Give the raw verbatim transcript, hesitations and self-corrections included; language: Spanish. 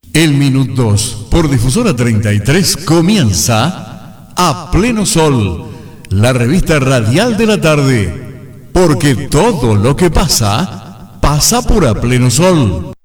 El Minuto dos, por Difusora treinta y tres, comienza A Pleno Sol, la revista radial de la tarde, porque todo lo que pasa, pasa por A Pleno Sol.